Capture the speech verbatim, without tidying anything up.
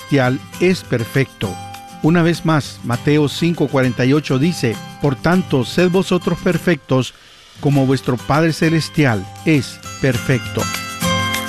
Celestial es perfecto. Una vez más, Mateo cinco cuarenta y ocho dice: por tanto, sed vosotros perfectos, como vuestro Padre Celestial es perfecto.